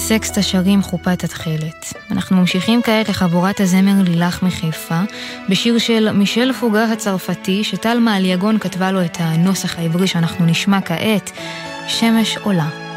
סקסטה שרים חופת התחילת. אנחנו ממשיכים כעת לחבורת הזמר לילך מחיפה, בשיר של מישל פוגה הצרפתי, שטל מעליגון כתבה לו את הנוסח העברי שאנחנו נשמע כעת, שמש עולה.